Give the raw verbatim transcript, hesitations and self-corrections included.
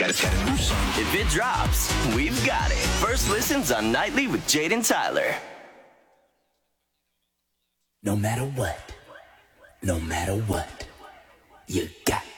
got a, got a new song. If it drops, we've got it. First listens on Nightly with Jaden Tyler. No matter what, no matter what, you got